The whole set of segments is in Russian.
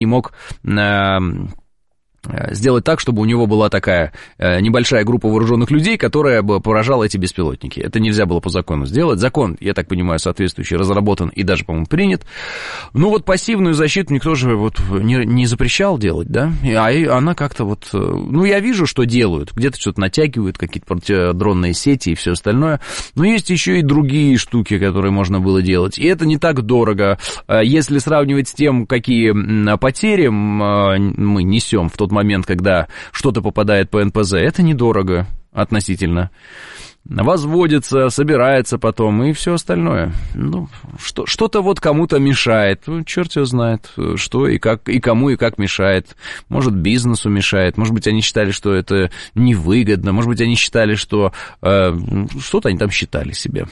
не мог сделать так, чтобы у него была такая небольшая группа вооруженных людей, которая бы поражала эти беспилотники. Это нельзя было по закону сделать. Закон, я так понимаю, соответствующий разработан и даже, по-моему, принят. Ну вот пассивную защиту никто же вот не запрещал делать, да? А она как-то вот... Ну, я вижу, что делают. Где-то что-то натягивают, какие-то противодронные сети и все остальное. Но есть еще и другие штуки, которые можно было делать. И это не так дорого. Если сравнивать с тем, какие потери мы несем в тот момент, когда что-то попадает по НПЗ, это недорого относительно. Возводится, собирается потом и все остальное. Ну, что-то вот кому-то мешает. Ну, черт его знает, что и как, и кому и как мешает. Может, бизнесу мешает. Может быть, они считали, что это невыгодно. Может быть, они считали, что... что-то они там считали себе.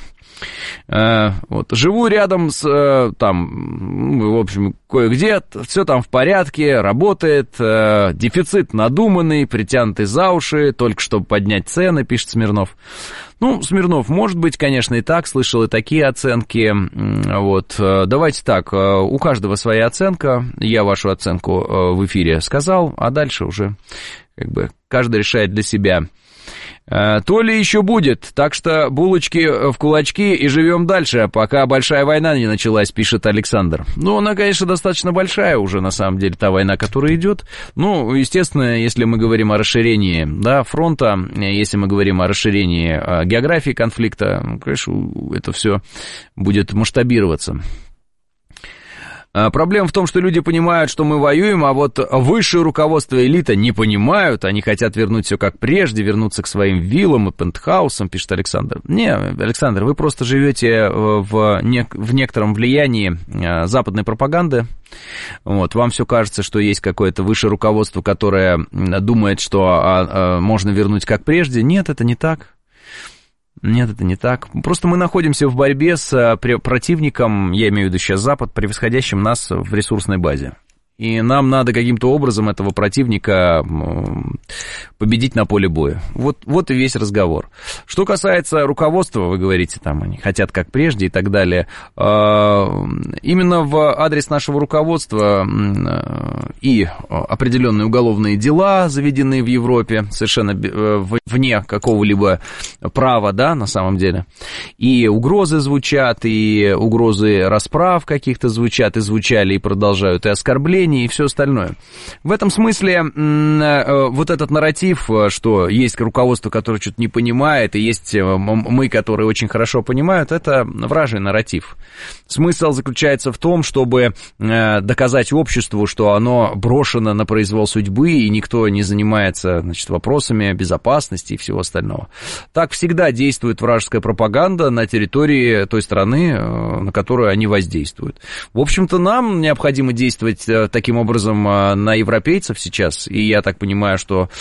Вот. Живу рядом с там, в общем, кое-где, все там в порядке, работает, дефицит надуманный, притянутый за уши, только чтобы поднять цены, пишет Смирнов. Ну, Смирнов, может быть, конечно, и так, слышал и такие оценки. Вот. Давайте так, у каждого своя оценка, я вашу оценку в эфире сказал, а дальше уже как бы каждый решает для себя. То ли еще будет, так что булочки в кулачки и живем дальше, пока большая война не началась, пишет Александр. Ну, она, конечно, достаточно большая уже, на самом деле, та война, которая идет. Ну, естественно, если мы говорим о расширении, да, фронта, если мы говорим о расширении географии конфликта, конечно, это все будет масштабироваться. Проблема в том, что люди понимают, что мы воюем, а вот высшее руководство элита не понимают, они хотят вернуть все как прежде, вернуться к своим виллам и пентхаусам, пишет Александр. Не, Александр, вы просто живете в некотором влиянии западной пропаганды. Вот, вам все кажется, что есть какое-то высшее руководство, которое думает, что можно вернуть как прежде. Нет, это не так. Нет, это не так. Просто мы находимся в борьбе с противником, я имею в виду сейчас Запад, превосходящим нас в ресурсной базе. И нам надо каким-то образом этого противника победить на поле боя. Вот и весь разговор. Что касается руководства, вы говорите, там они хотят как прежде и так далее. Именно в адрес нашего руководства и определенные уголовные дела заведены в Европе, совершенно вне какого-либо права, да, на самом деле. И угрозы звучат, и угрозы расправ каких-то звучат, и звучали, и продолжают, и оскорбления, и все остальное. В этом смысле вот этот нарратив, что есть руководство, которое что-то не понимает, и есть мы, которые очень хорошо понимают, это вражий нарратив. Смысл заключается в том, чтобы доказать обществу, что оно брошено на произвол судьбы, и никто не занимается, значит, вопросами безопасности и всего остального. Так всегда действует вражеская пропаганда на территории той страны, на которую они воздействуют. В общем-то, нам необходимо действовать таким образом на европейцев сейчас, и я так понимаю, что...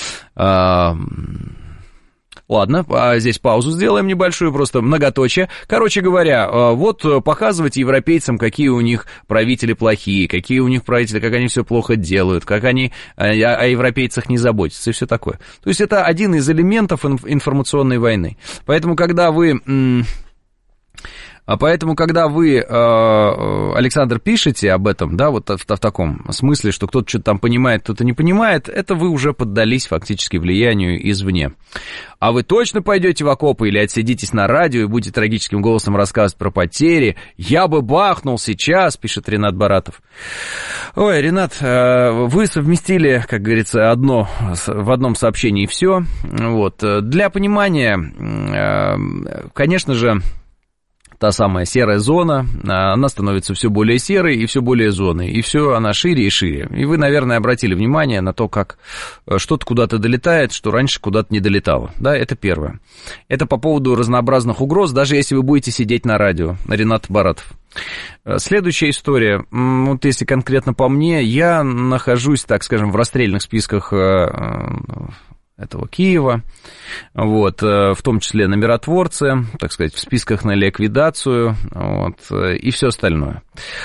Ладно, здесь паузу сделаем небольшую, просто многоточие. Короче говоря, вот показывать европейцам, какие у них правители плохие, какие у них правители, как они все плохо делают, как они о европейцах не заботятся и все такое. То есть это один из элементов информационной войны. Поэтому, когда вы... Александр, пишете об этом, да, вот в таком смысле, что кто-то что-то там понимает, кто-то не понимает, это вы уже поддались фактически влиянию извне. А вы точно пойдете в окопы или отсидитесь на радио и будете трагическим голосом рассказывать про потери? Я бы бахнул сейчас, пишет Ренат Баратов. Ой, Ренат, вы совместили, как говорится, в одном сообщении все. Вот. Для понимания, конечно же, та самая серая зона, она становится все более серой и все более зоной, и все она шире и шире. И вы, наверное, обратили внимание на то, как что-то куда-то долетает, что раньше куда-то не долетало. Да, это первое. Это по поводу разнообразных угроз, даже если вы будете сидеть на радио. Ренат Баратов. Следующая история. Вот если конкретно по мне, я нахожусь, так скажем, в расстрельных списках этого Киева, вот, в том числе на миротворце, так сказать, в списках на ликвидацию, вот, и все остальное.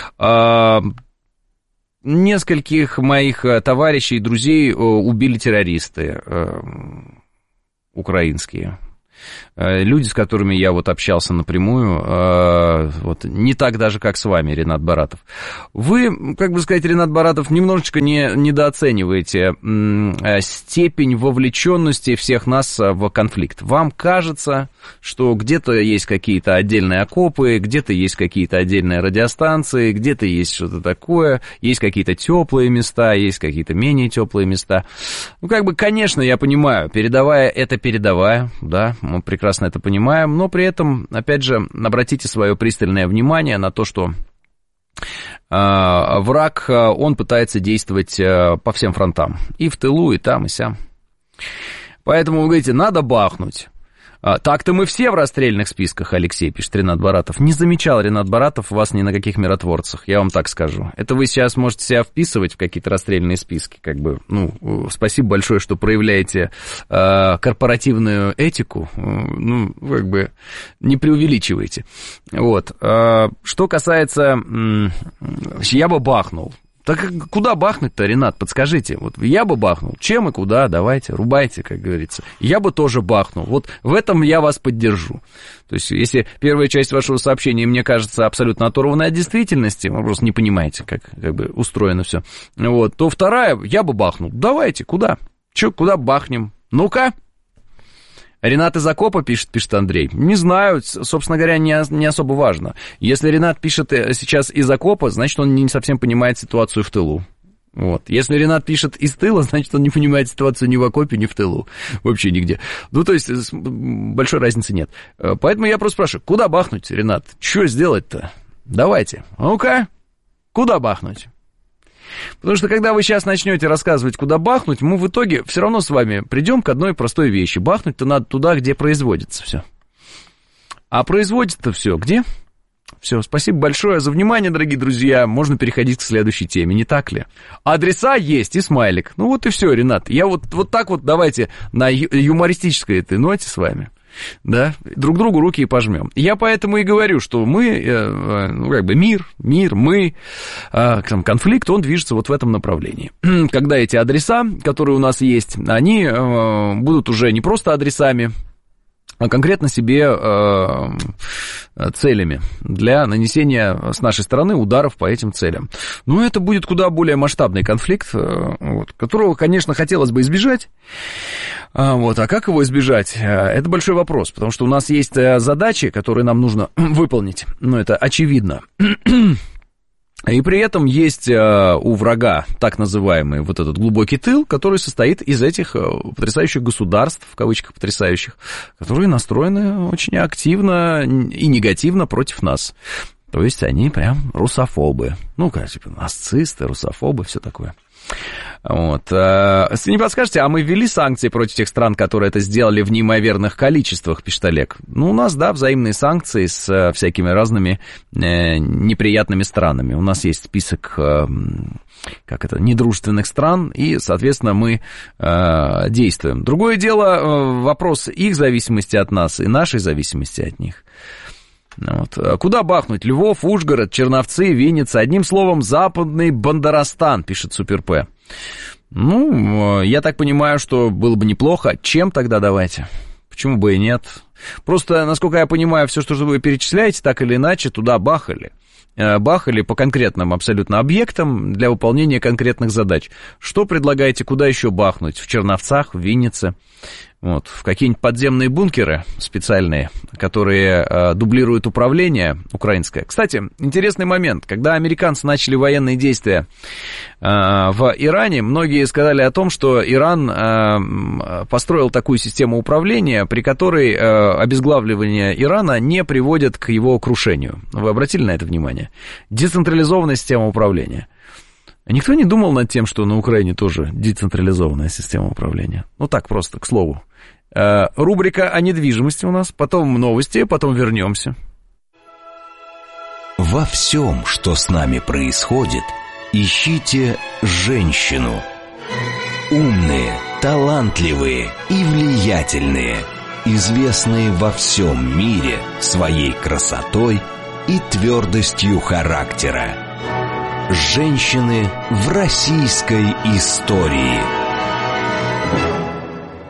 Нескольких моих товарищей и друзей убили террористы украинские. Люди, с которыми я вот общался напрямую, вот, не так даже, как с вами, Ренат Баратов. Вы, как бы сказать, Ренат Баратов, немножечко недооцениваете степень вовлеченности всех нас в конфликт. Вам кажется, что где-то есть какие-то отдельные окопы, где-то есть какие-то отдельные радиостанции, где-то есть что-то такое, есть какие-то теплые места, есть какие-то менее теплые места. Ну, как бы, конечно, я понимаю, передовая это передовая, да, мы прекрасно это понимаем, но при этом, опять же, обратите свое пристальное внимание на то, что враг, он пытается действовать по всем фронтам, и в тылу, и там, и сям. Поэтому вы говорите, надо бахнуть. Так-то мы все в расстрельных списках, Алексей, пишет Ренат Баратов. Не замечал Ренат Баратов вас ни на каких миротворцах, я вам так скажу. Это вы сейчас можете себя вписывать в какие-то расстрельные списки, как бы, ну, спасибо большое, что проявляете корпоративную этику, ну, как бы, не преувеличивайте. Вот. Что касается, я бы бахнул. Так куда бахнуть-то, Ренат, подскажите? Вот я бы бахнул. Чем и куда? Давайте, рубайте, как говорится. Я бы тоже бахнул. Вот в этом я вас поддержу. То есть, если первая часть вашего сообщения, мне кажется, абсолютно оторванной от действительности, вы просто не понимаете, как бы устроено все, вот, то вторая, я бы бахнул. Давайте, куда? Че, куда бахнем? Ну-ка. Ренат из окопа пишет Андрей. Не знаю, собственно говоря, не особо важно. Если Ренат пишет сейчас из окопа, значит, он не совсем понимает ситуацию в тылу. Вот. Если Ренат пишет из тыла, значит, он не понимает ситуацию ни в окопе, ни в тылу. Вообще нигде. Ну, то есть, большой разницы нет. Поэтому я просто спрашиваю, куда бахнуть, Ренат? Что сделать-то? Давайте. Ну-ка, куда бахнуть? Потому что, когда вы сейчас начнете рассказывать, куда бахнуть, мы в итоге все равно с вами придем к одной простой вещи. Бахнуть-то надо туда, где производится все. А производится-то все где? Все, спасибо большое за внимание, дорогие друзья. Можно переходить к следующей теме, не так ли? Адреса есть и смайлик. Ну вот и все, Ренат. Я вот так вот давайте на юмористической этой ноте с вами. Да, друг другу руки и пожмем. Я поэтому и говорю, что мы, ну, как бы мир, мы, конфликт, он движется вот в этом направлении. Когда эти адреса, которые у нас есть, они будут уже не просто адресами, а конкретно себе целями для нанесения с нашей стороны ударов по этим целям. Но это будет куда более масштабный конфликт, вот, которого, конечно, хотелось бы избежать. Вот, а как его избежать? Это большой вопрос, потому что у нас есть задачи, которые нам нужно выполнить. Ну, это очевидно. И при этом есть у врага так называемый вот этот глубокий тыл, который состоит из этих потрясающих государств, в кавычках потрясающих, которые настроены очень активно и негативно против нас. То есть они прям русофобы. Ну, как, типа, нацисты, русофобы, все такое. Вот. Если не подскажете, а мы ввели санкции против тех стран, которые это сделали в неимоверных количествах, пишет Олег. Ну, у нас, да, взаимные санкции с всякими разными неприятными странами. У нас есть список, недружественных стран, и, соответственно, мы действуем. Другое дело, вопрос их зависимости от нас и нашей зависимости от них. Вот. Куда бахнуть? Львов, Ужгород, Черновцы, Винница. Одним словом, западный Бандарастан, пишет Супер П. Ну, я так понимаю, что было бы неплохо. Чем тогда давайте? Почему бы и нет? Просто, насколько я понимаю, все, что вы перечисляете, так или иначе, туда бахали. Бахали по конкретным абсолютно объектам для выполнения конкретных задач. Что предлагаете, куда еще бахнуть? В Черновцах, в Виннице? Вот, в какие-нибудь подземные бункеры специальные, которые дублируют управление украинское. Кстати, интересный момент. Когда американцы начали военные действия в Иране, многие сказали о том, что Иран построил такую систему управления, при которой обезглавливание Ирана не приводит к его крушению. Вы обратили на это внимание? Децентрализованная система управления. Никто не думал над тем, что на Украине тоже децентрализованная система управления. Ну так просто, к слову. Рубрика о недвижимости у нас, потом новости, потом вернемся. Во всем, что с нами происходит, ищите женщину. Умные, талантливые и влиятельные, известные во всем мире своей красотой и твердостью характера. Женщины в российской истории.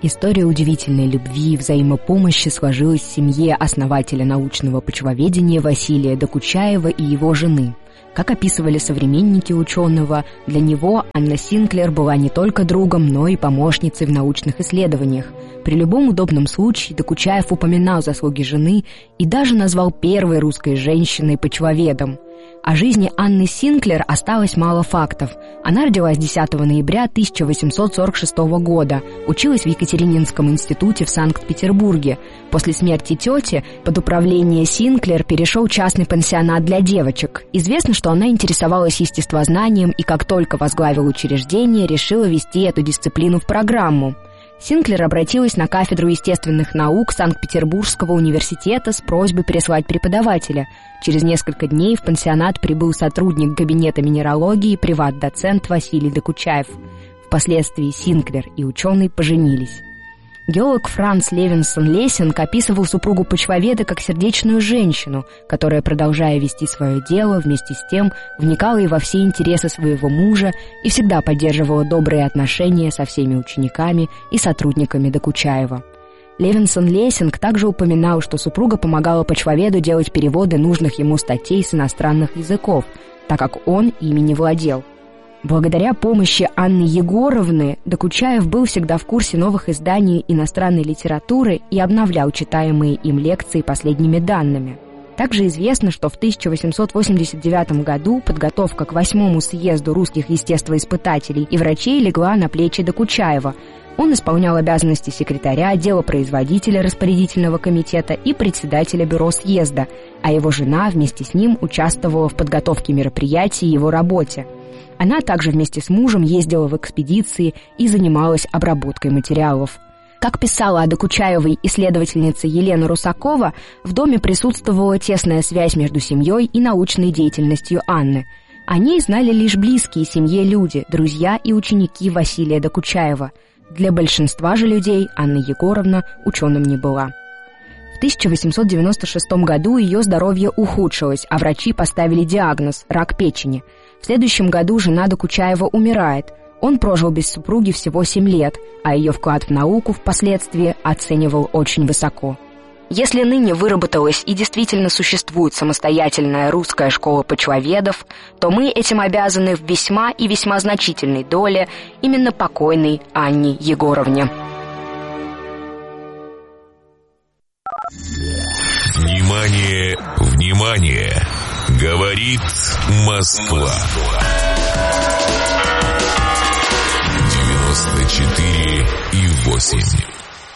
История удивительной любви и взаимопомощи сложилась в семье основателя научного почвоведения Василия Докучаева и его жены. Как описывали современники ученого, для него Анна Синклер была не только другом, но и помощницей в научных исследованиях. При любом удобном случае Докучаев упоминал заслуги жены и даже назвал первой русской женщиной почвоведом. О жизни Анны Синклер осталось мало фактов. Она родилась 10 ноября 1846 года, училась в Екатерининском институте в Санкт-Петербурге. После смерти тети под управление Синклер перешел частный пансионат для девочек. Известно, что она интересовалась естествознанием и как только возглавила учреждение, решила ввести эту дисциплину в программу. Синклер обратилась на кафедру естественных наук Санкт-Петербургского университета с просьбой прислать преподавателя. Через несколько дней в пансионат прибыл сотрудник кабинета минералогии, приват-доцент Василий Докучаев. Впоследствии Синклер и ученый поженились. Геолог Франц Левинсон-Лессинг описывал супругу почвоведа как сердечную женщину, которая, продолжая вести свое дело, вместе с тем вникала и во все интересы своего мужа и всегда поддерживала добрые отношения со всеми учениками и сотрудниками Докучаева. Левинсон-Лессинг также упоминал, что супруга помогала почвоведу делать переводы нужных ему статей с иностранных языков, так как он ими не владел. Благодаря помощи Анны Егоровны Докучаев был всегда в курсе новых изданий иностранной литературы и обновлял читаемые им лекции последними данными. Также известно, что в 1889 году подготовка к 8-му съезду русских естествоиспытателей и врачей легла на плечи Докучаева. Он исполнял обязанности секретаря, делопроизводителя распорядительного комитета и председателя бюро съезда, а его жена вместе с ним участвовала в подготовке мероприятий и его работе. Она также вместе с мужем ездила в экспедиции и занималась обработкой материалов. Как писала о Докучаевой исследовательница Елена Русакова, в доме присутствовала тесная связь между семьей и научной деятельностью Анны. О ней знали лишь близкие семье люди, друзья и ученики Василия Докучаева. Для большинства же людей Анна Егоровна ученым не была. В 1896 году ее здоровье ухудшилось, а врачи поставили диагноз – рак печени. В следующем году жена Докучаева умирает. Он прожил без супруги всего 7 лет, а ее вклад в науку впоследствии оценивал очень высоко. Если ныне выработалась и действительно существует самостоятельная русская школа почвоведов, то мы этим обязаны в весьма и весьма значительной доле именно покойной Анне Егоровне. Внимание, внимание! Говорит Москва. 94,8.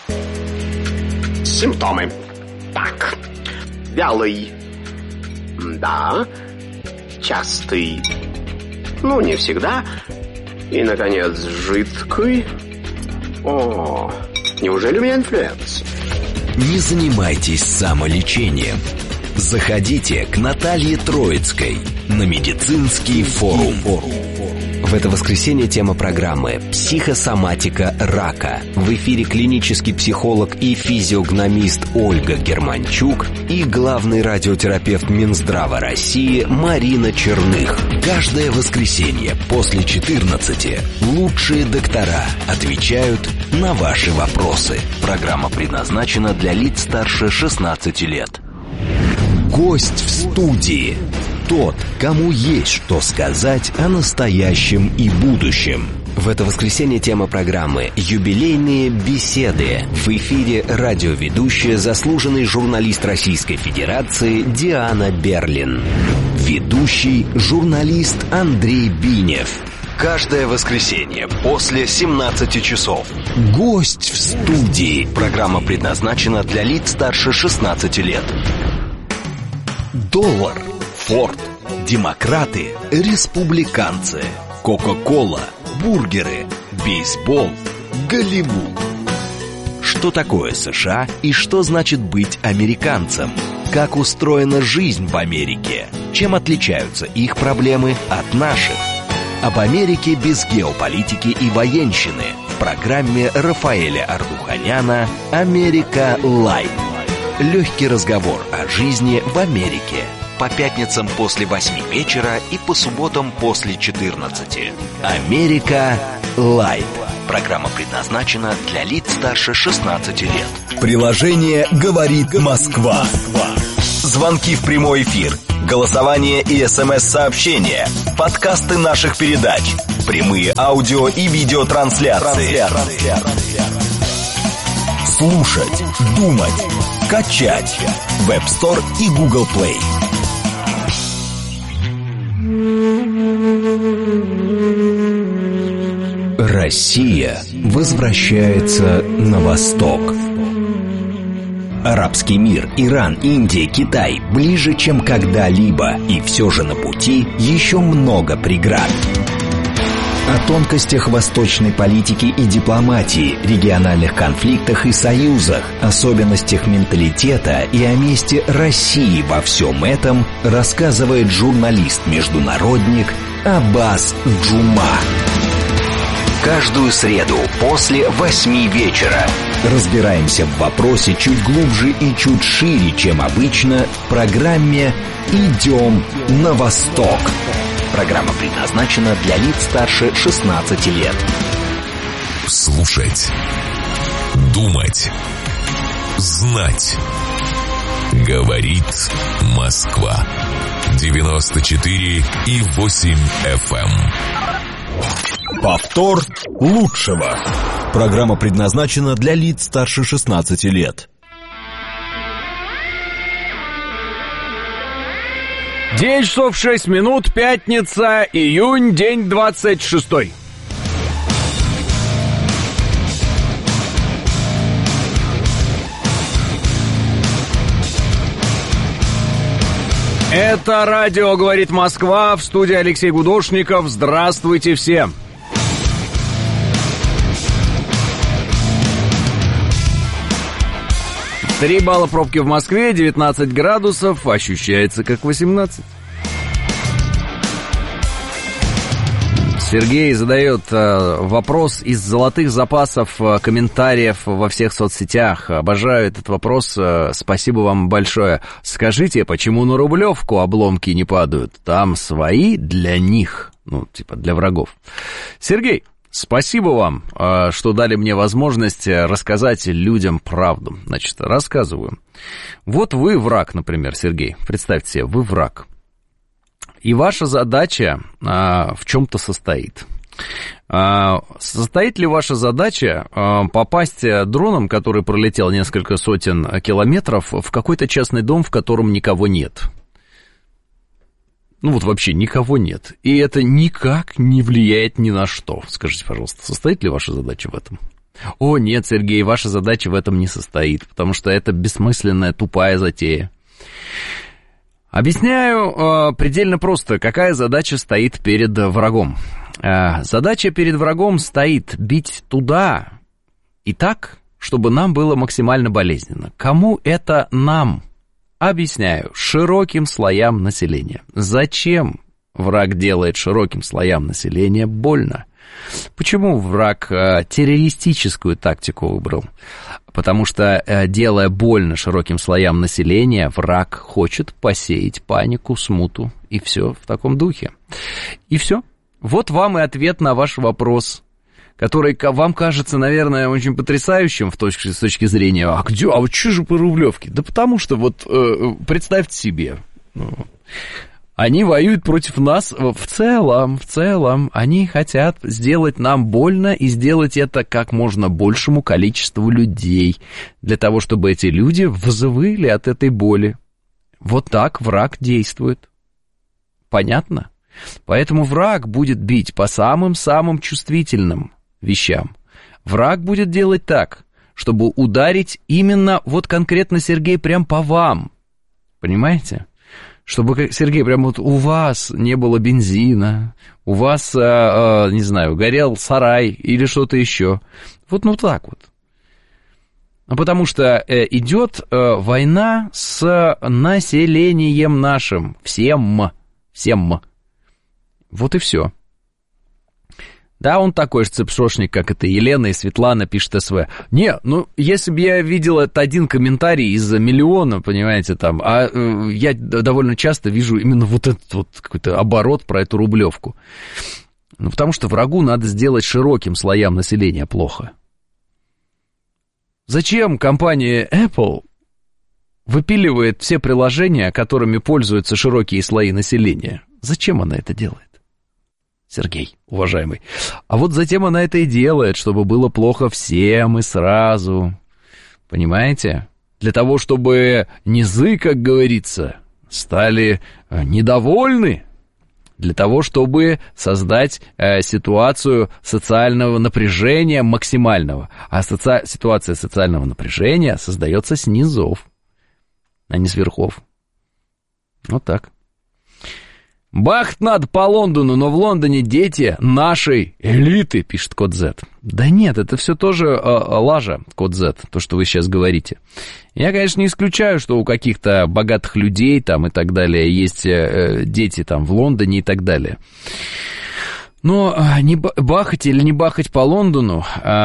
Симптомы. Так. Вялый. Да. Частый. Ну, не всегда. И, наконец, жидкий. О, неужели у меня инфлюенс? Не занимайтесь самолечением. Заходите к Наталье Троицкой на медицинский форум. В это воскресенье тема программы «Психосоматика рака». В эфире клинический психолог и физиогномист Ольга Германчук и главный радиотерапевт Минздрава России Марина Черных. Каждое воскресенье после 14 лучшие доктора отвечают на ваши вопросы. Программа предназначена для лиц старше 16 лет. Гость в студии. Тот, кому есть что сказать о настоящем и будущем. В это воскресенье тема программы «Юбилейные беседы». В эфире радиоведущая, заслуженный журналист Российской Федерации Диана Берлин. Ведущий журналист Андрей Бинев. Каждое воскресенье после 17 часов. Гость в студии. Программа предназначена для лиц старше 16 лет. Доллар, Форд, демократы, республиканцы, Кока-кола, бургеры, бейсбол, Голливуд. Что такое США и что значит быть американцем? Как устроена жизнь в Америке? Чем отличаются их проблемы от наших? Об Америке без геополитики и военщины в программе Рафаэля Ардуханяна «Америка Лайв». Легкий разговор о жизни в Америке. По пятницам после 8 вечера и по субботам после 14. «Америка Лайв». Программа предназначена для лиц старше 16 лет. Приложение «Говорит Москва». Звонки в прямой эфир, голосование и СМС-сообщения, подкасты наших передач, прямые аудио и видеотрансляции. Слушать, думать, качать. Web Store и Google Play. Россия возвращается на восток. Арабский мир, Иран, Индия, Китай ближе, чем когда-либо, и все же на пути еще много преград. О тонкостях восточной политики и дипломатии, региональных конфликтах и союзах, особенностях менталитета и о месте России во всем этом рассказывает журналист-международник Аббас Джума. Каждую среду после 8 вечера разбираемся в вопросе чуть глубже и чуть шире, чем обычно, в программе «Идем на восток». Программа предназначена для лиц старше 16 лет. Слушать, думать, знать. Говорит Москва. 94,8 FM. Повтор лучшего. Программа предназначена для лиц старше 16 лет. 9 часов 6 минут, пятница, июнь, день 26. Это радио «Говорит Москва», в студии Алексей Гудошников. Здравствуйте всем. Три балла пробки в Москве, 19 градусов, ощущается как 18. Сергей задает вопрос из золотых запасов комментариев во всех соцсетях. Обожаю этот вопрос, спасибо вам большое. Скажите, почему на Рублевку обломки не падают? Там свои для них, для врагов. Сергей, спасибо вам, что дали мне возможность рассказать людям правду. Значит, рассказываю. Вот вы враг, например, Сергей. Представьте себе, вы враг. И ваша задача в чем-то состоит. Состоит ли ваша задача попасть дроном, который пролетел несколько сотен километров, в какой-то частный дом, в котором никого нет? Вообще никого нет. И это никак не влияет ни на что. Скажите, пожалуйста, состоит ли ваша задача в этом? О, нет, Сергей, ваша задача в этом не состоит, потому что это бессмысленная, тупая затея. Объясняю предельно просто, какая задача стоит перед врагом. Задача перед врагом стоит бить туда и так, чтобы нам было максимально болезненно. Кому это нам? Объясняю, широким слоям населения. Зачем враг делает широким слоям населения больно? Почему враг террористическую тактику выбрал? Потому что, делая больно широким слоям населения, враг хочет посеять панику, смуту, и все в таком духе. И все. Вот вам и ответ на ваш вопрос, который вам кажется, наверное, очень потрясающим с точки зрения, а вот что же по Рублевке? Да потому что, представьте себе, они воюют против нас в целом, они хотят сделать нам больно и сделать это как можно большему количеству людей, для того, чтобы эти люди взвыли от этой боли. Вот так враг действует. Понятно? Поэтому враг будет бить по самым-самым чувствительным вещам. Враг будет делать так, чтобы ударить именно конкретно, Сергей, прям по вам. Понимаете? Чтобы, Сергей, прям у вас не было бензина, у вас, не знаю, горел сарай или что-то еще. Вот так вот. Потому что идет война с населением нашим. Всем. Вот и все. Да, он такой же цепшошник, как это Елена и Светлана, пишет СВ. Если бы я видел это один комментарий из миллиона, понимаете, я довольно часто вижу именно этот какой-то оборот про эту Рублевку. Ну, потому что врагу надо сделать широким слоям населения плохо. Зачем компания Apple выпиливает все приложения, которыми пользуются широкие слои населения? Зачем она это делает? Сергей, уважаемый. А вот затем она это и делает, чтобы было плохо всем и сразу. Понимаете? Для того, чтобы низы, как говорится, стали недовольны. Для того, чтобы создать ситуацию социального напряжения максимального. А ситуация социального напряжения создается с низов, а не с верхов. Вот так. Бахать надо по Лондону, но в Лондоне дети нашей элиты, пишет Код Z. Да нет, это все тоже лажа, Код Z, то, что вы сейчас говорите. Я, конечно, не исключаю, что у каких-то богатых людей там и так далее есть дети там в Лондоне и так далее. Но не бахать или не бахать по Лондону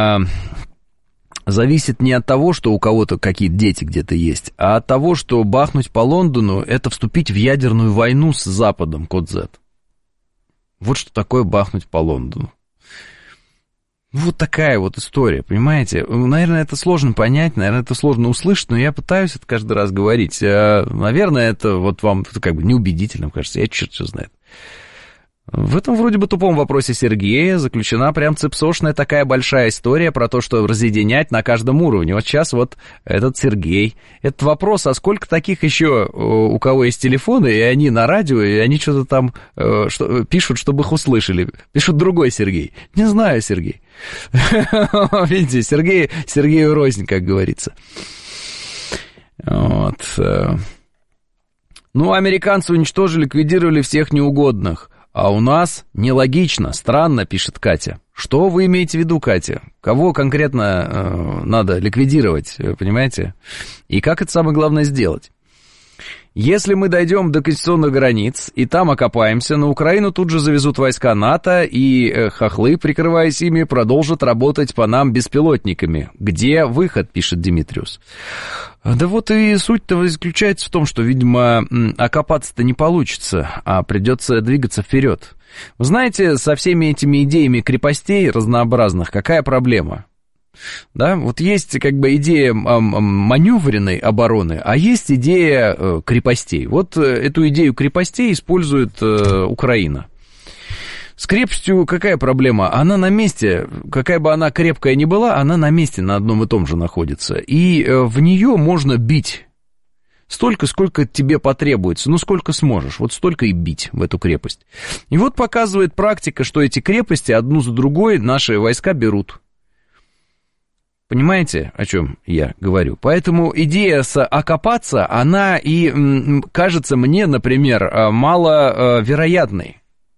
зависит не от того, что у кого-то какие-то дети где-то есть, а от того, что бахнуть по Лондону — это вступить в ядерную войну с Западом, Код Z. Вот что такое бахнуть по Лондону. Вот такая вот история, понимаете? Наверное, это сложно понять, наверное, это сложно услышать, но я пытаюсь это каждый раз говорить. Наверное, это вот вам как бы неубедительно, кажется, я черт что знает. В этом вроде бы тупом вопросе Сергея заключена прям цепсошная такая большая история про то, что разъединять на каждом уровне. Вот сейчас вот этот Сергей. Этот вопрос, а сколько таких еще у кого есть телефоны, и они на радио, и они что-то там пишут, чтобы их услышали. Пишут другой Сергей. Не знаю, Сергей. Видите, Сергею рознь, как говорится. Вот. Ну, американцы уничтожили, ликвидировали всех неугодных. А у нас нелогично, странно, пишет Катя. Что вы имеете в виду, Катя? Кого конкретно надо ликвидировать, понимаете? И как это самое главное сделать? Если мы дойдем до конституционных границ и там окопаемся, на Украину тут же завезут войска НАТО, и хохлы, прикрываясь ими, продолжат работать по нам беспилотниками. Где выход, пишет Димитриус. Да вот и суть-то заключается в том, что, видимо, окопаться-то не получится, а придется двигаться вперед. Вы знаете, со всеми этими идеями крепостей разнообразных какая проблема? Да, вот есть как бы идея маневренной обороны, а есть идея крепостей. Вот эту идею крепостей использует Украина. С крепостью какая проблема? Она на месте, какая бы она крепкая ни была, она на месте на одном и том же находится. И в нее можно бить столько, сколько тебе потребуется, ну сколько сможешь, вот столько и бить в эту крепость. И вот показывает практика, что эти крепости одну за другой наши войска берут. Понимаете, о чем я говорю? Поэтому идея окопаться, она и кажется мне, например, маловероятной.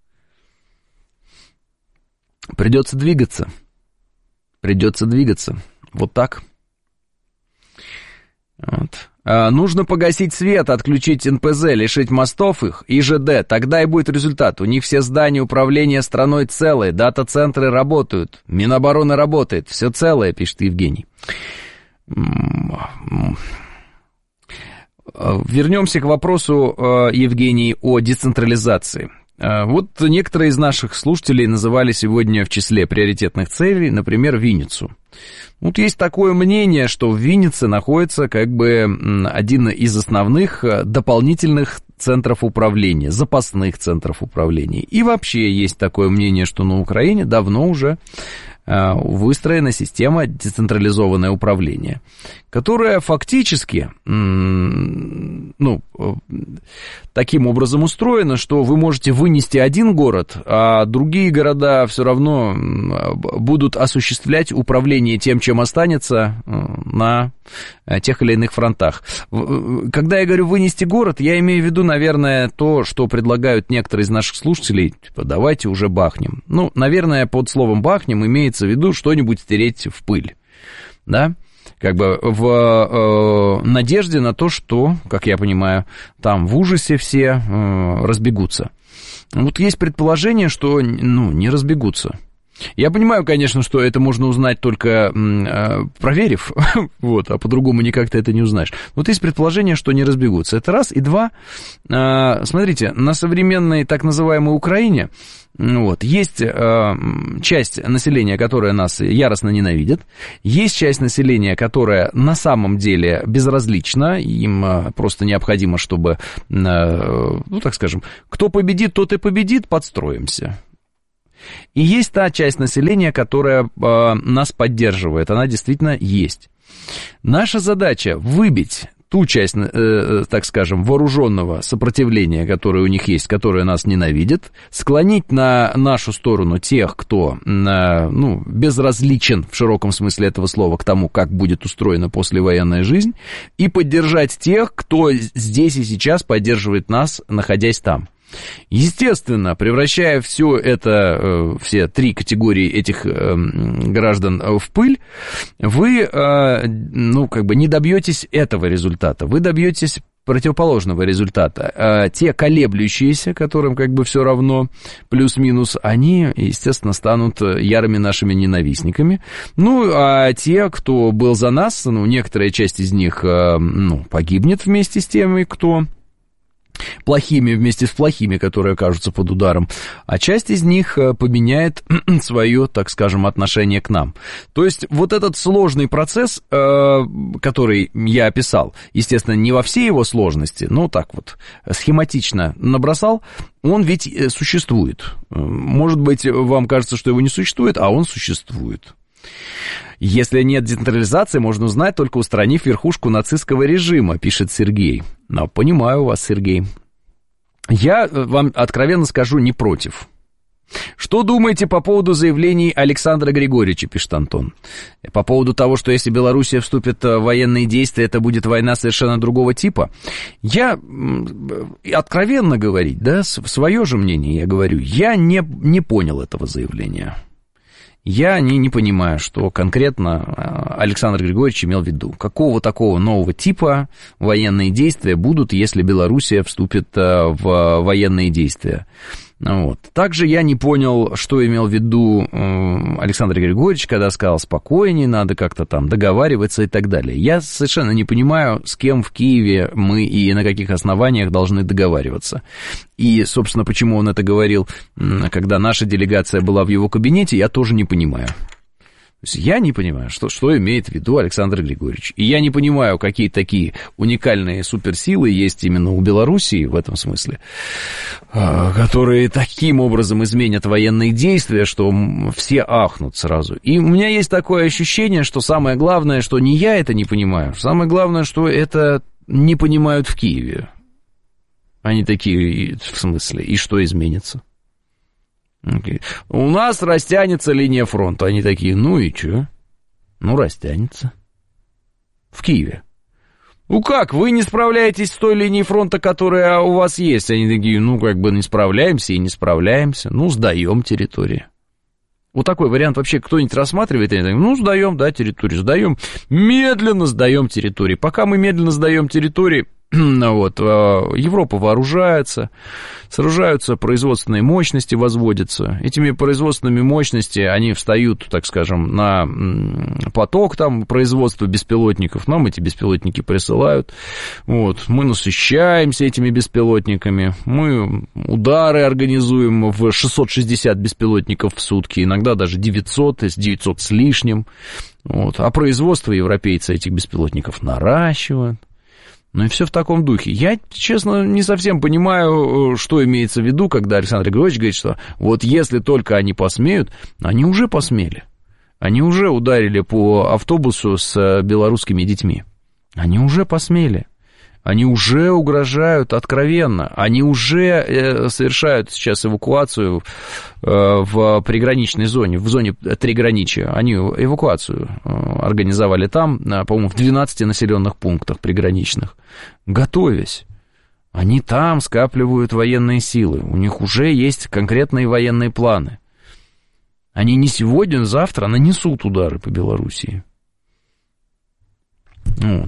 Придется двигаться. Вот так. Вот. Нужно погасить свет, отключить НПЗ, лишить мостов их и ЖД. Тогда и будет результат. У них все здания управления страной целые, дата-центры работают, Минобороны работает, все целое, пишет Евгений. Вернемся к вопросу, Евгений, о децентрализации. Вот некоторые из наших слушателей называли сегодня в числе приоритетных целей, например, Винницу. Вот есть такое мнение, что в Виннице находится как бы один из основных дополнительных центров управления, запасных центров управления. И вообще есть такое мнение, что на Украине давно уже выстроена система децентрализованное управление, которая фактически, таким образом устроена, что вы можете вынести один город, а другие города все равно будут осуществлять управление тем, чем останется на тех или иных фронтах. Когда я говорю вынести город, я имею в виду, наверное, то, что предлагают некоторые из наших слушателей, типа, давайте уже бахнем. Ну, наверное, под словом бахнем имеется в виду что-нибудь стереть в пыль, да? Как бы в надежде на то, что, как я понимаю, там в ужасе все разбегутся. Вот есть предположение, что, не разбегутся. Я понимаю, конечно, что это можно узнать только проверив, вот, а по-другому никак ты это не узнаешь. Вот есть предположение, что не разбегутся. Это раз. И два, смотрите, на современной так называемой Украине вот, есть часть населения, которая нас яростно ненавидит, есть часть населения, которая на самом деле безразлична, им просто необходимо, чтобы, ну, так скажем, кто победит, тот и победит, подстроимся. И есть та часть населения, которая нас поддерживает, она действительно есть. Наша задача выбить ту часть, так скажем, вооруженного сопротивления, которое у них есть, которое нас ненавидит, склонить на нашу сторону тех, кто, ну, безразличен в широком смысле этого слова к тому, как будет устроена послевоенная жизнь, и поддержать тех, кто здесь и сейчас поддерживает нас, находясь там. Естественно, превращая все это, все три категории этих граждан в пыль, вы, ну, как бы не добьетесь этого результата, вы добьетесь противоположного результата. Те колеблющиеся, которым как бы все равно, плюс-минус, они, естественно, станут ярыми нашими ненавистниками. Ну, а те, кто был за нас, ну, некоторая часть из них, ну, погибнет вместе с теми, кто... плохими вместе с плохими, которые окажутся под ударом, а часть из них поменяет свое, так скажем, отношение к нам. То есть вот этот сложный процесс, который я описал, естественно, не во всей его сложности, но так вот схематично набросал, он ведь существует. Может быть, вам кажется, что его не существует, а он существует. Если нет децентрализации, можно узнать, только устранив верхушку нацистского режима, пишет Сергей. Но понимаю вас, Сергей. Я вам откровенно скажу, не против. Что думаете по поводу заявлений Александра Григорьевича, пишет Антон? По поводу того, что если Белоруссия вступит в военные действия, это будет война совершенно другого типа? Я, откровенно говорить, да, свое же мнение я говорю, я не понял этого заявления. Я не понимаю, что конкретно Александр Григорьевич имел в виду. Какого такого нового типа военные действия будут, если Белоруссия вступит в военные действия? Вот. Также я не понял, что имел в виду Александр Григорьевич, когда сказал спокойнее, надо как-то там договариваться и так далее. Я совершенно не понимаю, с кем в Киеве мы и на каких основаниях должны договариваться. И, собственно, почему он это говорил, когда наша делегация была в его кабинете, я тоже не понимаю. То есть я не понимаю, что имеет в виду Александр Григорьевич. И я не понимаю, какие такие уникальные суперсилы есть именно у Белоруссии в этом смысле, которые таким образом изменят военные действия, что все ахнут сразу. И у меня есть такое ощущение, что самое главное, что не я это не понимаю, самое главное, что это не понимают в Киеве. Они такие, в смысле, и что изменится? Okay. У нас растянется линия фронта. Они такие, ну и что? Ну, растянется. В Киеве. Ну как, вы не справляетесь с той линией фронта, которая у вас есть? Они такие, ну, как бы не справляемся и не справляемся. Ну, сдаем территорию. Вот такой вариант вообще кто-нибудь рассматривает? Они такие, ну, сдаем, да, территорию, сдаем. Медленно сдаем территорию. Пока мы медленно сдаем территории, вот, Европа вооружается, сооружаются производственные мощности, возводятся. Этими производственными мощностями они встают, так скажем, на поток там производства беспилотников. Нам эти беспилотники присылают. Вот, мы насыщаемся этими беспилотниками. Мы удары организуем в 660 беспилотников в сутки, иногда даже 900, то есть 900 с лишним. Вот, а производство европейцы этих беспилотников наращивают. Ну и все в таком духе. Я, честно, не совсем понимаю, что имеется в виду, когда Александр Григорьевич говорит, что вот если только они посмеют, они уже посмели. Они уже ударили по автобусу с белорусскими детьми. Они уже посмели. Они уже угрожают откровенно. Они уже совершают сейчас эвакуацию в приграничной зоне, в зоне триграничия. Они эвакуацию организовали там, по-моему, в 12 населенных пунктах приграничных. Готовясь. Они там скапливают военные силы. У них уже есть конкретные военные планы. Они не сегодня, а завтра нанесут удары по Белоруссии. Вот.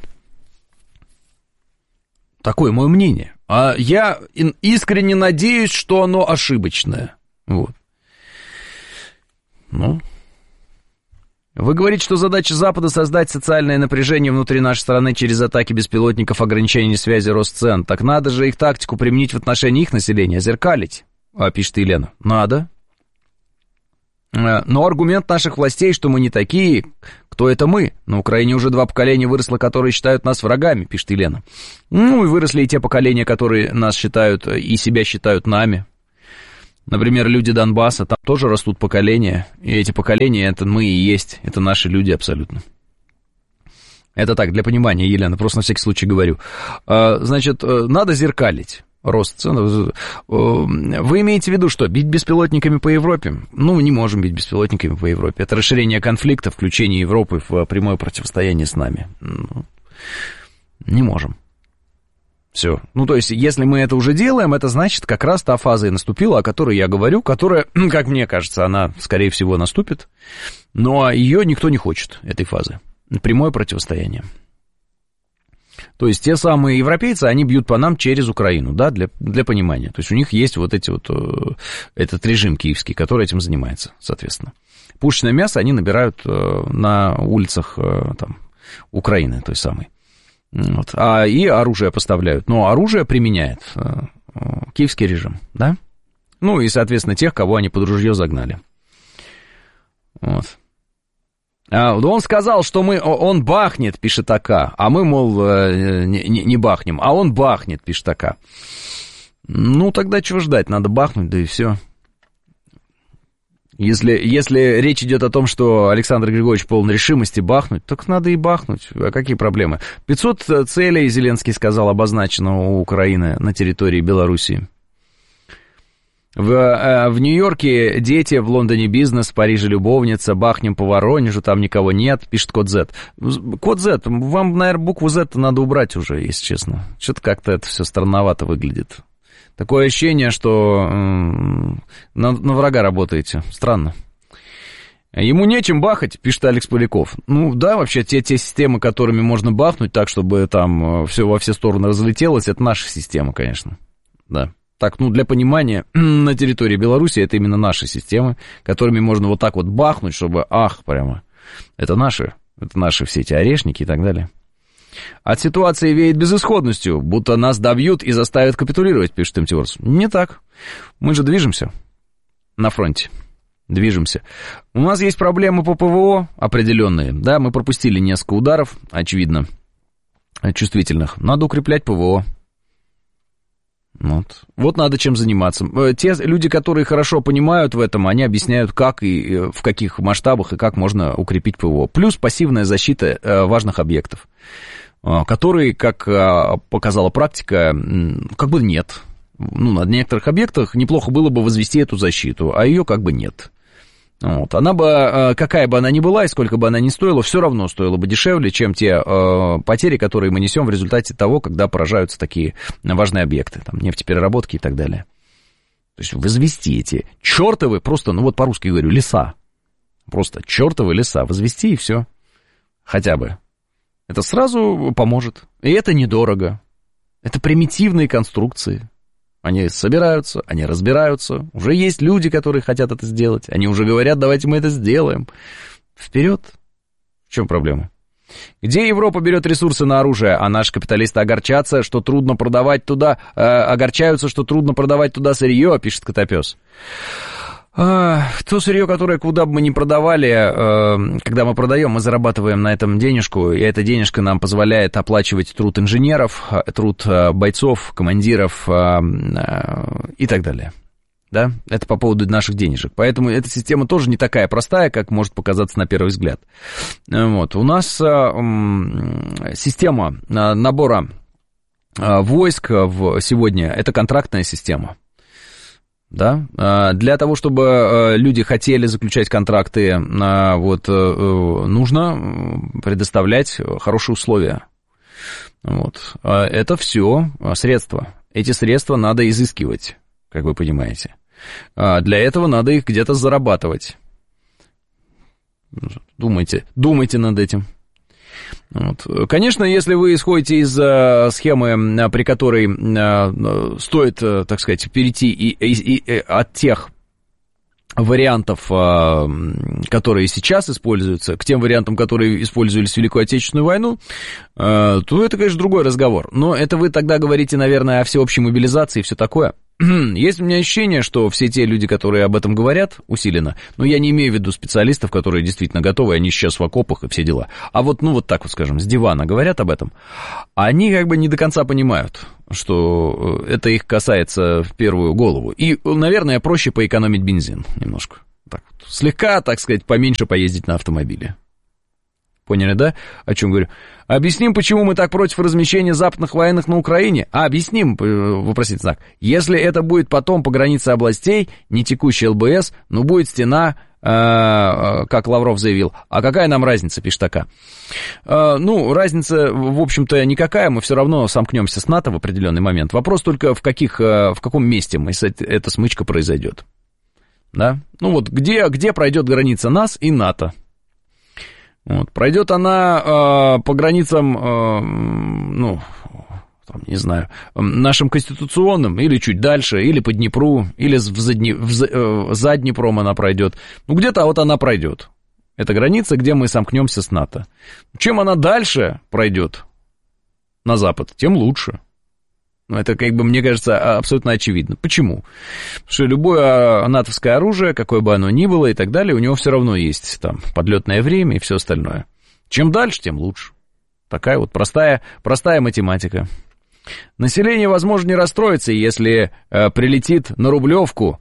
Такое мое мнение. А я искренне надеюсь, что оно ошибочное. Вот. Ну... Вы говорите, что задача Запада создать социальное напряжение внутри нашей страны через атаки беспилотников, ограничение связи, рост цен. Так надо же их тактику применить в отношении их населения, зеркалить, пишет Елена. Надо. Но аргумент наших властей, что мы не такие, кто это мы? На Украине уже 2 поколения выросло, которые считают нас врагами, пишет Елена. Ну и выросли и те поколения, которые нас считают и себя считают нами. Например, люди Донбасса, там тоже растут поколения, и эти поколения, это мы и есть, это наши люди абсолютно. Это так, для понимания, Елена, просто на всякий случай говорю. Значит, надо зеркалить рост цен. Вы имеете в виду что, бить беспилотниками по Европе? Ну, не можем бить беспилотниками по Европе. Это расширение конфликта, включение Европы в прямое противостояние с нами. Не можем. Все. Ну, то есть, если мы это уже делаем, это значит, как раз та фаза и наступила, о которой я говорю, которая, как мне кажется, она, скорее всего, наступит, но ее никто не хочет, этой фазы. Прямое противостояние. То есть, те самые европейцы, они бьют по нам через Украину, да, для понимания. То есть, у них есть вот эти вот, этот режим киевский, который этим занимается, соответственно. Пушечное мясо они набирают на улицах там, Украины, той самой. Вот. И оружие поставляют. Но оружие применяет киевский режим, да? Ну и, соответственно, тех, кого они под ружье загнали. Вот. Он сказал, что он бахнет, пишет АК, а мы, мол, не бахнем. А он бахнет, пишет АК. Ну, тогда чего ждать? Надо бахнуть, да и все. Если речь идет о том, что Александр Григорьевич полон решимости бахнуть, так надо и бахнуть. А какие проблемы? 500 целей, Зеленский сказал, обозначено у Украины на территории Белоруссии. В Нью-Йорке дети, в Лондоне бизнес, в Париже любовница, бахнем по Воронежу, там никого нет, пишет код Z. Код Z, вам, наверное, букву Z надо убрать уже, если честно. Что-то как-то это все странновато выглядит. Такое ощущение, что на врага работаете. Странно. Ему нечем бахать, пишет Алекс Поляков. Ну да, вообще те системы, которыми можно бахнуть так, чтобы там все во все стороны разлетелось, это наша система, конечно. Да. Так, ну для понимания, на территории Беларуси это именно наши системы, которыми можно вот так вот бахнуть, чтобы прямо. Это наши все эти орешники и так далее. От ситуации веет безысходностью, будто нас добьют и заставят капитулировать, пишет Тимтиорс. Не так. Мы же движемся на фронте. Движемся. У нас есть проблемы по ПВО определенные. Да, мы пропустили несколько ударов, очевидно, чувствительных. Надо укреплять ПВО. Вот надо чем заниматься. Те люди, которые хорошо понимают в этом, они объясняют, как и в каких масштабах и как можно укрепить ПВО. Плюс пассивная защита важных объектов, которые, как показала практика, как бы нет. Ну, на некоторых объектах неплохо было бы возвести эту защиту, а ее как бы нет. Вот. Она бы, какая бы она ни была и сколько бы она ни стоила, все равно стоила бы дешевле, чем те потери, которые мы несем в результате того, когда поражаются такие важные объекты, там, нефтепереработки и так далее. То есть возвести эти чертовы, просто, ну вот по-русски говорю, леса. Просто чертовы леса. Возвести и все. Хотя бы. Это сразу поможет. И это недорого. Это примитивные конструкции. Они собираются, они разбираются. Уже есть люди, которые хотят это сделать. Они уже говорят, давайте мы это сделаем. Вперед. В чем проблема? Где Европа берет ресурсы на оружие, а наши капиталисты огорчаются, что трудно продавать туда сырье, пишет Котопес. То сырье, которое куда бы мы ни продавали, когда мы продаем, мы зарабатываем на этом денежку, и эта денежка нам позволяет оплачивать труд инженеров, труд бойцов, командиров и так далее. Да? Это по поводу наших денежек. Поэтому эта система тоже не такая простая, как может показаться на первый взгляд. Вот. У нас система набора войск сегодня – это контрактная система. Да? Для того, чтобы люди хотели заключать контракты, нужно предоставлять хорошие условия. Вот. Это все средства. Эти средства надо изыскивать, как вы понимаете. Для этого надо их где-то зарабатывать. Думайте над этим. Вот. Конечно, если вы исходите из схемы, при которой стоит, так сказать, перейти от тех вариантов, которые сейчас используются, к тем вариантам, которые использовались в Великую Отечественную войну, то это, конечно, другой разговор. Но это вы тогда говорите, наверное, о всеобщей мобилизации и все такое. Есть у меня ощущение, что все те люди, которые об этом говорят усиленно, но я не имею в виду специалистов, которые действительно готовы, они сейчас в окопах и все дела, а вот, ну, вот так вот, скажем, с дивана говорят об этом, они как бы не до конца понимают, что это их касается в первую голову. И, наверное, проще поэкономить бензин немножко. Так вот, слегка, так сказать, поменьше поездить на автомобиле. Поняли, да, о чем говорю? Объясним, почему мы так против размещения западных военных на Украине? Объясним, вопросительный знак. Если это будет потом по границе областей, не текущий ЛБС, но будет стена, как Лавров заявил. А какая нам разница, пишет АК? Ну, разница, в общем-то, никакая, мы все равно сомкнемся с НАТО в определенный момент. Вопрос только, в каком месте эта смычка произойдет. Да? Ну вот, где пройдет граница нас и НАТО? Вот. Пройдет она по границам, ну, там, не знаю, нашим конституционным, или чуть дальше, или по Днепру, или за Днепром она пройдет. Ну, где-то вот она пройдет. Это граница, где мы сомкнемся с НАТО. Чем она дальше пройдет на запад, тем лучше. Ну, это, как бы, мне кажется, абсолютно очевидно. Почему? Потому что любое натовское оружие, какое бы оно ни было и так далее, у него все равно есть там подлетное время и все остальное. Чем дальше, тем лучше. Такая вот простая математика. Население, возможно, не расстроится, если прилетит на Рублевку,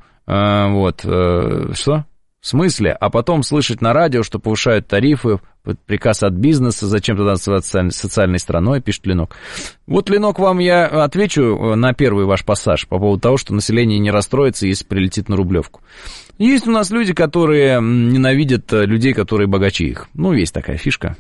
что? В смысле? А потом слышать на радио, что повышают тарифы, приказ от бизнеса, зачем туда называться социальной страной, пишет Ленок. Вот, Ленок, вам я отвечу на первый ваш пассаж по поводу того, что население не расстроится, если прилетит на Рублевку. Есть у нас люди, которые ненавидят людей, которые богаче их. Ну, есть такая фишка.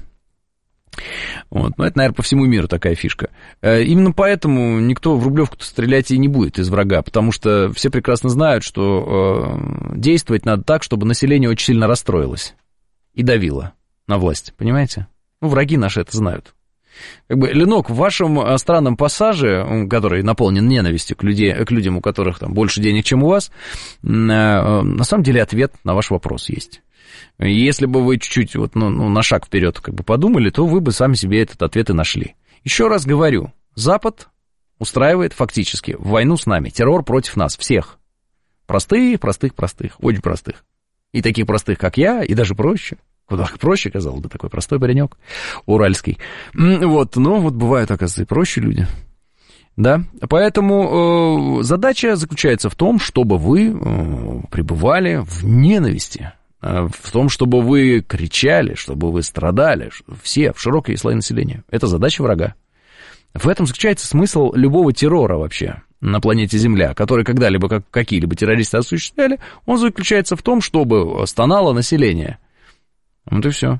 Вот. Но это, наверное, по всему миру такая фишка. Именно поэтому никто в Рублевку-то стрелять и не будет из врага, потому что все прекрасно знают, что действовать надо так, чтобы население очень сильно расстроилось и давило на власть, понимаете? Ну, враги наши это знают. Как бы, Ленок, в вашем странном пассаже, который наполнен ненавистью к людям, у которых там больше денег, чем у вас, на самом деле ответ на ваш вопрос есть. Если бы вы чуть-чуть вот, на шаг вперед как бы подумали, то вы бы сами себе этот ответ и нашли. Еще раз говорю, Запад устраивает фактически войну с нами, террор против нас, всех. Простых, очень простых. И таких простых, как я, и даже проще. Куда проще, казалось бы, такой простой паренек уральский. Вот, но вот бывают, оказывается, и проще люди. Да, поэтому задача заключается в том, чтобы вы пребывали в ненависти, в том, чтобы вы кричали, чтобы вы страдали, все, в широкие слои населения. Это задача врага. В этом заключается смысл любого террора вообще на планете Земля, который когда-либо какие-либо террористы осуществляли, он заключается в том, чтобы стонало население. Вот и все.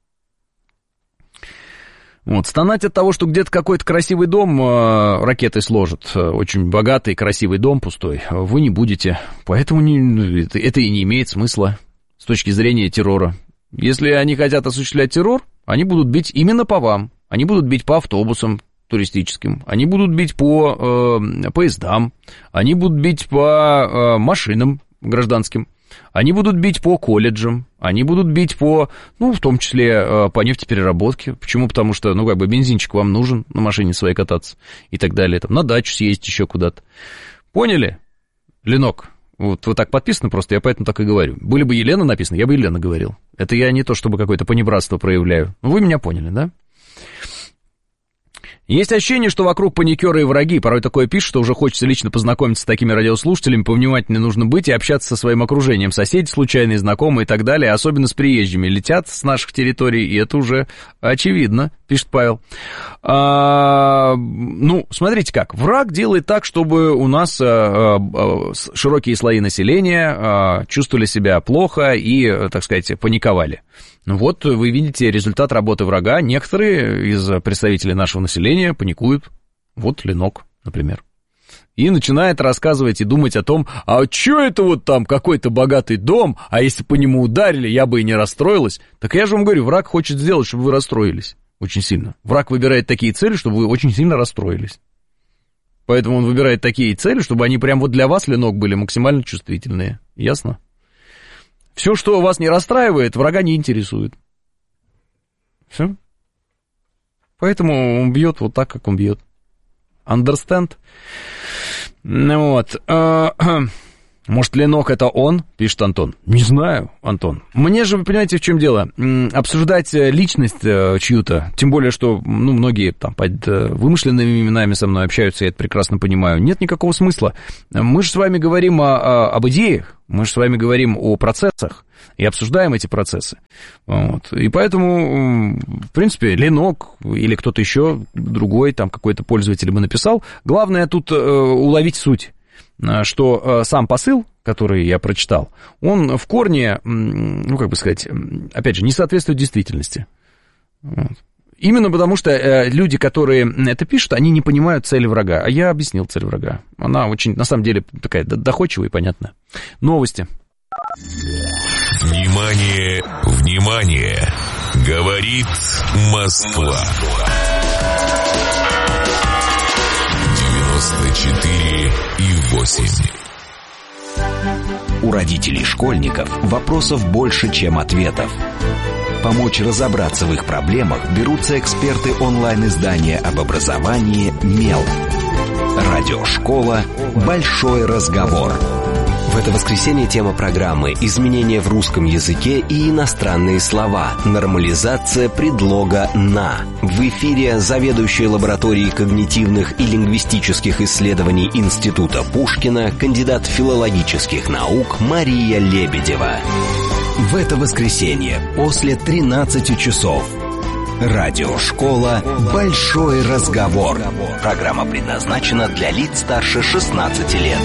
Вот, стонать от того, что где-то какой-то красивый дом ракетой сложат, очень богатый, красивый дом пустой, вы не будете. Поэтому это и не имеет смысла с точки зрения террора. Если они хотят осуществлять террор, они будут бить именно по вам. Они будут бить по автобусам туристическим, они будут бить по поездам, они будут бить по машинам гражданским, они будут бить по колледжам, они будут бить по, ну, в том числе по нефтепереработке. Почему? Потому что, ну, как бы бензинчик вам нужен на машине своей кататься и так далее. Там, на дачу съездить еще куда-то. Поняли, Ленок? Вот вы так подписаны просто, я поэтому так и говорю. Были бы Елена написано, я бы Елена говорил. Это я не то, чтобы какое-то понебратство проявляю. Но вы меня поняли, да? Есть ощущение, что вокруг паникеры и враги. Порой такое пишут, что уже хочется лично познакомиться с такими радиослушателями, повнимательнее нужно быть и общаться со своим окружением. Соседи, случайные знакомые и так далее, особенно с приезжими, летят с наших территорий, и это уже очевидно, пишет Павел. Ну, смотрите как. Враг делает так, чтобы у нас широкие слои населения чувствовали себя плохо и, так сказать, паниковали. Ну вот, вы видите результат работы врага. Некоторые из представителей нашего населения паникуют. Вот Ленок, например. И начинает рассказывать и думать о том, а что это вот там какой-то богатый дом, а если по нему ударили, я бы и не расстроилась. Так я же вам говорю, враг хочет сделать, чтобы вы расстроились очень сильно. Враг выбирает такие цели, чтобы вы очень сильно расстроились. Поэтому он выбирает такие цели, чтобы они прям вот для вас, Ленок, были максимально чувствительные. Ясно? Все, что вас не расстраивает, врага не интересует. Все. Поэтому он бьет вот так, как он бьет. Understand? Ну вот. Может, Ленок это он, пишет Антон. Не знаю, Антон. Мне же, вы понимаете, в чем дело? Обсуждать личность чью-то, тем более, что многие там под вымышленными именами со мной общаются, я это прекрасно понимаю, нет никакого смысла. Мы же с вами говорим об идеях, мы же с вами говорим о процессах и обсуждаем эти процессы. Вот. И поэтому, в принципе, Ленок или кто-то еще, другой, там какой-то пользователь бы написал. Главное тут уловить суть. Что сам посыл, который я прочитал, он в корне, опять же, не соответствует действительности. Вот. Именно потому, что люди, которые это пишут, они не понимают цели врага. А я объяснил цель врага. Она очень, на самом деле, такая доходчивая и понятная. Новости. Внимание, внимание! Говорит Москва. 94,8. У родителей школьников вопросов больше, чем ответов. Помочь разобраться в их проблемах берутся эксперты онлайн-издания об образовании «Мел». Радиошкола «Большой разговор». В это воскресенье тема программы «Изменения в русском языке и иностранные слова. Нормализация предлога «на». В эфире заведующая лабораторией когнитивных и лингвистических исследований Института Пушкина, кандидат филологических наук Мария Лебедева. В это воскресенье после 13 часов. Радиошкола «Большой разговор». Программа предназначена для лиц старше 16 лет.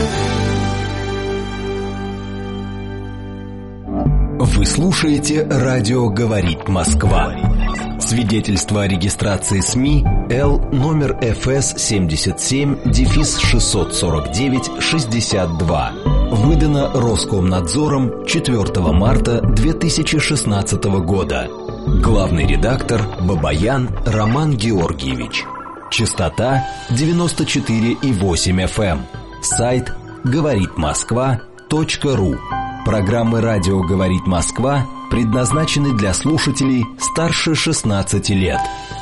Вы слушаете «Радио говорит Москва». Свидетельство о регистрации СМИ Л номер ФС 77-649-62. Выдано Роскомнадзором 4 марта 2016 года. Главный редактор Бабаян Роман Георгиевич. Частота 94,8 FM. Сайт говоритмосква.ру. Программы «Радио говорит Москва» предназначены для слушателей старше 16 лет.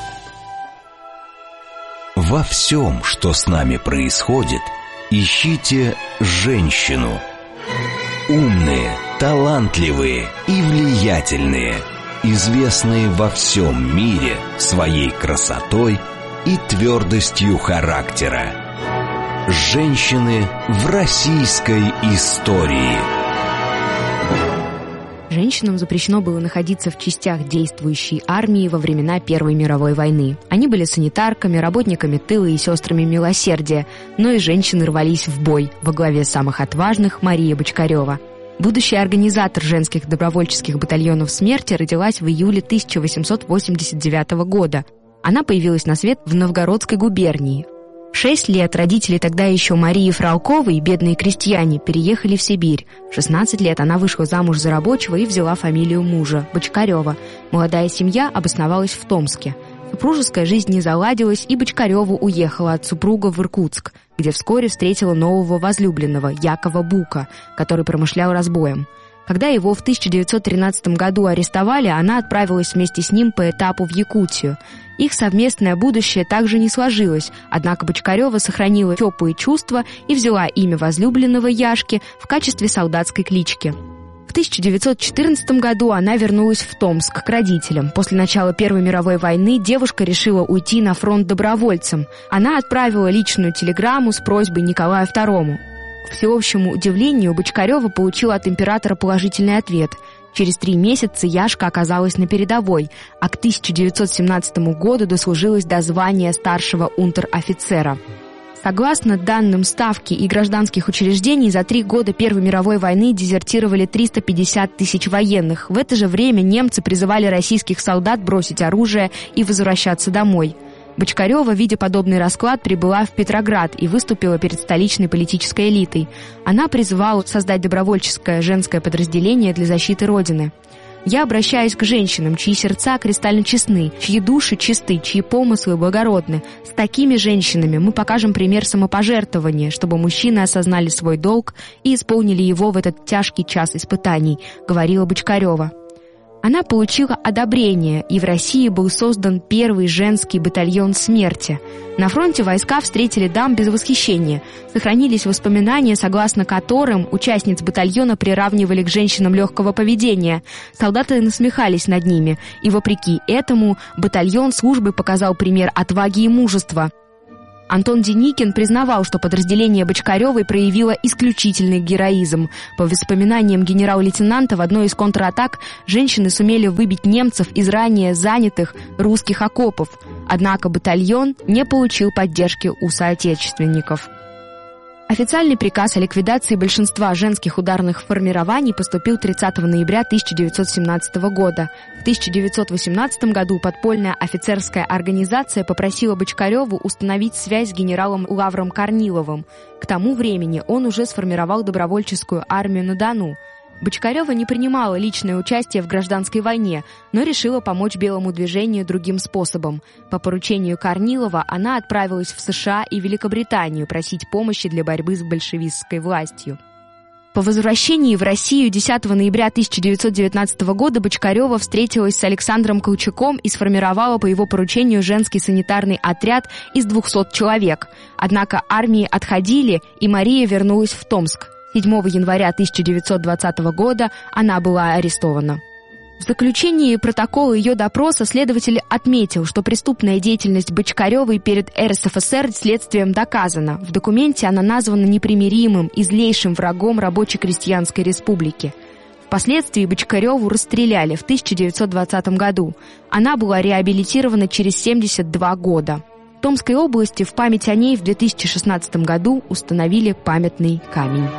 Во всем, что с нами происходит, ищите женщину. Умные, талантливые и влиятельные, известные во всем мире своей красотой и твердостью характера. Женщины в российской истории. Женщинам запрещено было находиться в частях действующей армии во времена Первой мировой войны. Они были санитарками, работниками тыла и сестрами милосердия, но и женщины рвались в бой, во главе самых отважных Мария Бочкарева. Будущий организатор женских добровольческих батальонов смерти родилась в июле 1889 года. Она появилась на свет в Новгородской губернии. В 6 лет родители тогда еще Марии Фролковой, бедные крестьяне, переехали в Сибирь. В 16 лет она вышла замуж за рабочего и взяла фамилию мужа – Бочкарева. Молодая семья обосновалась в Томске. Супружеская жизнь не заладилась, и Бочкарева уехала от супруга в Иркутск, где вскоре встретила нового возлюбленного Якова Бука, который промышлял разбоем. Когда его в 1913 году арестовали, она отправилась вместе с ним по этапу в Якутию. Их совместное будущее также не сложилось, однако Бочкарева сохранила теплые чувства и взяла имя возлюбленного Яшки в качестве солдатской клички. В 1914 году она вернулась в Томск к родителям. После начала Первой мировой войны девушка решила уйти на фронт добровольцем. Она отправила личную телеграмму с просьбой Николаю II. К всеобщему удивлению, Бочкарева получила от императора положительный ответ. Через 3 месяца Яшка оказалась на передовой, а к 1917 году дослужилась до звания старшего унтер-офицера. Согласно данным Ставки и гражданских учреждений, за 3 года Первой мировой войны дезертировали 350 тысяч военных. В это же время немцы призывали российских солдат бросить оружие и возвращаться домой. Бочкарева, видя подобный расклад, прибыла в Петроград и выступила перед столичной политической элитой. Она призывала создать добровольческое женское подразделение для защиты Родины. Я обращаюсь к женщинам, чьи сердца кристально честны, чьи души чисты, чьи помыслы благородны. С такими женщинами мы покажем пример самопожертвования, чтобы мужчины осознали свой долг и исполнили его в этот тяжкий час испытаний», — говорила Бочкарева. Она получила одобрение, и в России был создан первый женский батальон смерти. На фронте войска встретили дам без восхищения. Сохранились воспоминания, согласно которым участниц батальона приравнивали к женщинам легкого поведения. Солдаты насмехались над ними, и вопреки этому батальон службы показал пример отваги и мужества. Антон Деникин признавал, что подразделение Бочкаревой проявило исключительный героизм. По воспоминаниям генерал-лейтенанта, в одной из контратак женщины сумели выбить немцев из ранее занятых русских окопов. Однако батальон не получил поддержки у соотечественников. Официальный приказ о ликвидации большинства женских ударных формирований поступил 30 ноября 1917 года. В 1918 году подпольная офицерская организация попросила Бочкареву установить связь с генералом Лавром Корниловым. К тому времени он уже сформировал добровольческую армию на Дону. Бочкарева не принимала личное участие в гражданской войне, но решила помочь белому движению другим способом. По поручению Корнилова она отправилась в США и Великобританию просить помощи для борьбы с большевистской властью. По возвращении в Россию 10 ноября 1919 года Бочкарева встретилась с Александром Колчаком и сформировала по его поручению женский санитарный отряд из 200 человек. Однако армии отходили, и Мария вернулась в Томск. 7 января 1920 года она была арестована. В заключении протокола ее допроса следователь отметил, что преступная деятельность Бочкаревой перед РСФСР следствием доказана. В документе она названа непримиримым и злейшим врагом рабоче-крестьянской республики. Впоследствии Бочкареву расстреляли в 1920 году. Она была реабилитирована через 72 года. В Томской области в память о ней в 2016 году установили памятный камень.